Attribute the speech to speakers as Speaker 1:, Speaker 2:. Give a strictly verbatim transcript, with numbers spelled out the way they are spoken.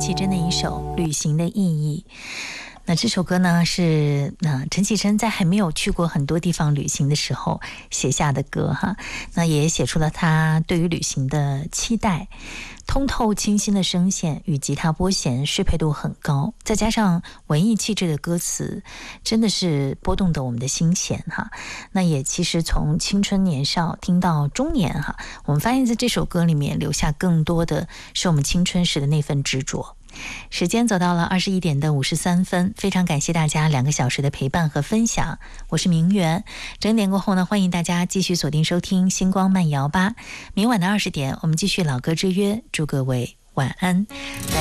Speaker 1: 绮贞的一首《旅行的意义》。那这首歌呢，是那陈绮贞在还没有去过很多地方旅行的时候写下的歌哈。那也写出了她对于旅行的期待。通透清新的声线与吉他拨弦适配度很高，再加上文艺气质的歌词，真的是拨动的我们的心弦哈。那也其实从青春年少听到中年哈，我们发现在这首歌里面留下更多的是我们青春时的那份执着。时间走到了二十一点的五十三分，非常感谢大家两个小时的陪伴和分享，我是明媛。整点过后呢，欢迎大家继续锁定收听星光慢摇吧。明晚的二十点，我们继续老歌之约，祝各位晚安。